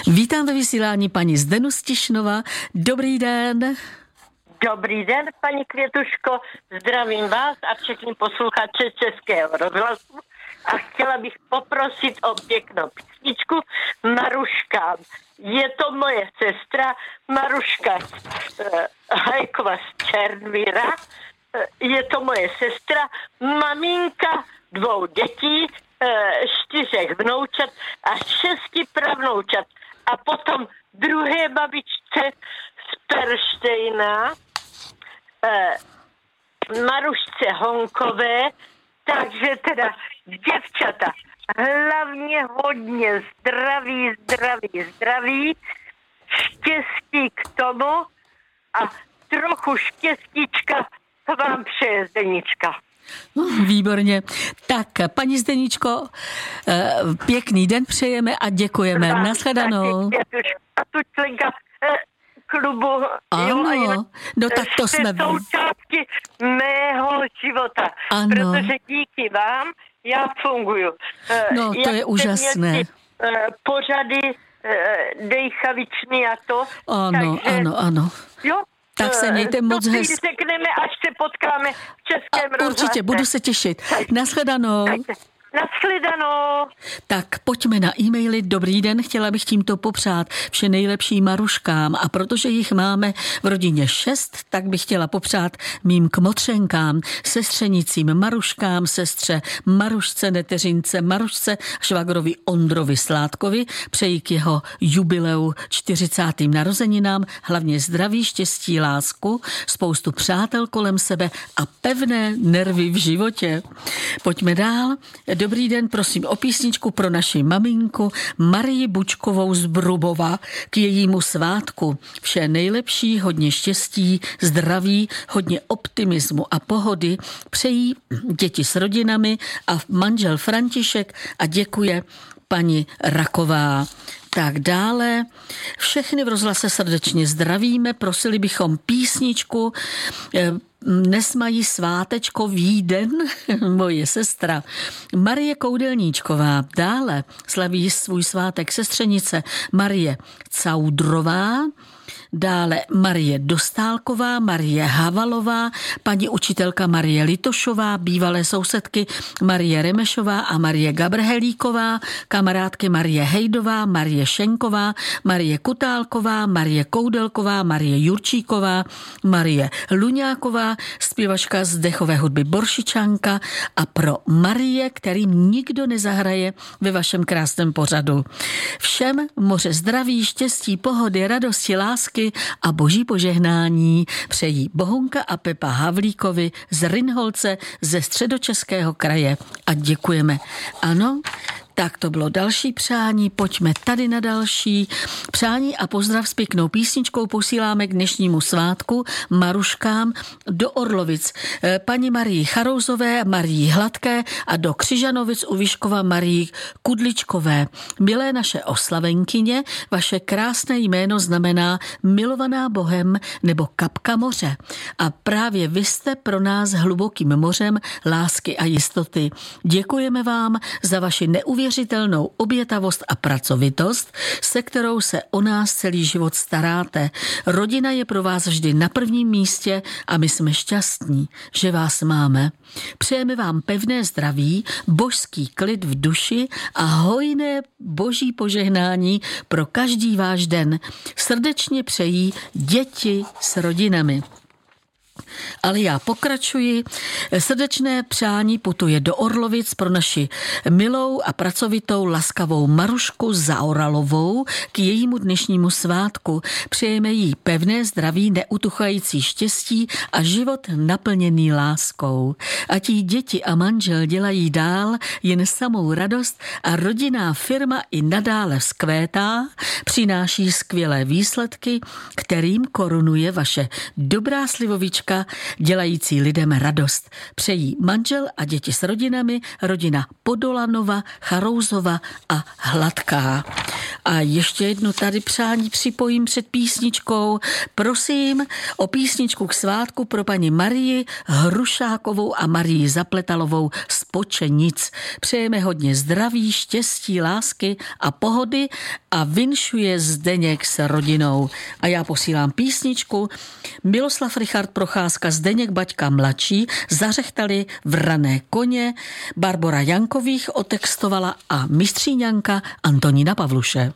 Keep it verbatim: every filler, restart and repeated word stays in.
Vítám ve vysílání paní Zdenu Stišnova. Dobrý den. Dobrý den, paní Květuško. Zdravím vás a všechny posluchače Českého rozhlasu. A chtěla bych poprosit o pěknou písničku Maruška. Je to moje sestra Maruška eh, Hajkova z Černvíra. Eh, je to moje sestra, maminka dvou dětí, eh, čtyřech vnoučat a šesti pravnoučat. A potom druhé babičce z Perštejna, eh, Marušce Honkové, takže teda děvčata, hlavně hodně zdraví, zdraví, zdraví, štěstí k tomu a trochu štěstíčka vám přeje Zdenička. No, výborně. Tak, paní Zdeničko, pěkný den přejeme a děkujeme. Vám Nashledanou. A tu členka klubu. Ano, jo, no tak to jsme... součástky mého života. Ano. Protože díky vám já funguju. No, to je úžasné. Pořady dejchavičný a to. Ano, takže, ano, ano. Jo. Tak se mějte moc hezky. To řekneme, až se potkáme v Českém rozhlase. Určitě, budu se těšit. Nashledanou. Nashledanou. Tak pojďme na e-maily. Dobrý den, chtěla bych tímto popřát vše nejlepší Maruškám a protože jich máme v rodině šest, tak bych chtěla popřát mým kmotřenkám, sestřenicím Maruškám, sestře Marušce, neteřince Marušce, švagrovi Ondrovi Sládkovi, přeji k jeho jubileu čtyřicátým narozeninám, hlavně zdraví, štěstí, lásku, spoustu přátel kolem sebe a pevné nervy v životě. Pojďme dál. Dobrý den, prosím o písničku pro naši maminku Marii Bučkovou z Brubova k jejímu svátku. Vše nejlepší, hodně štěstí, zdraví, hodně optimismu a pohody přejí děti s rodinami a manžel František a děkuje paní Raková. Tak dále, všechny v rozhlase srdečně zdravíme, prosili bychom písničku Dnes mají svátečkový den, moje sestra Marie Koudelníčková. Dále slaví svůj svátek sestřenice Marie Caudrová, dále Marie Dostálková, Marie Havalová, paní učitelka Marie Litošová, bývalé sousedky Marie Remešová a Marie Gabrhelíková, kamarádky Marie Hejdová, Marie Šenková, Marie Kutálková, Marie Koudelková, Marie Jurčíková, Marie Luňáková, zpěvačka z dechové hudby Boršičanka a pro Marie, kterým nikdo nezahraje ve vašem krásném pořadu. Všem moře zdraví, štěstí, pohody, radosti, lásky a boží požehnání přejí Bohunka a Pepa Havlíkovi z Rynholce ze Středočeského kraje a děkujeme. Ano, tak to bylo další přání, pojďme tady na další. Přání a pozdrav s pěknou písničkou posíláme k dnešnímu svátku Maruškám do Orlovic. Paní Marii Charouzové, Marii Hladké a do Křižanovic u Vyškova Marii Kudličkové. Milé naše oslavenkyně, vaše krásné jméno znamená milovaná Bohem nebo kapka moře. A právě vy jste pro nás hlubokým mořem lásky a jistoty. Děkujeme vám za vaši neuvěřitelnou Věřitelnou obětavost a pracovitost, se kterou se o nás celý život staráte. Rodina je pro vás vždy na prvním místě a my jsme šťastní, že vás máme. Přejeme vám pevné zdraví, božský klid v duši a hojné boží požehnání pro každý váš den. Srdečně přejí děti s rodinami. Ale já pokračuji. Srdečné přání putuje do Orlovic pro naši milou a pracovitou laskavou Marušku Zaoralovou k jejímu dnešnímu svátku. Přejeme jí pevné zdraví, neutuchající štěstí a život naplněný láskou. Ať jí děti a manžel dělají dál jen samou radost a rodinná firma i nadále vzkvétá, přináší skvělé výsledky, kterým korunuje vaše dobrá slivovička dělající lidem radost. Přejí manžel a děti s rodinami, rodina Podolanova, Charouzova a Hladká. A ještě jedno tady přání připojím před písničkou. Prosím o písničku k svátku pro paní Marii Hrušákovou a Marii Zapletalovou z Počenic. Přejeme hodně zdraví, štěstí, lásky a pohody a vinšuje Zdeněk s rodinou. A já posílám písničku. Miloslav Richard Procházka, Zdeněk Baťka mladší zařechtali Vrané koně, Barbora Jankových otextovala a mistříňanka Antonína Pavluše.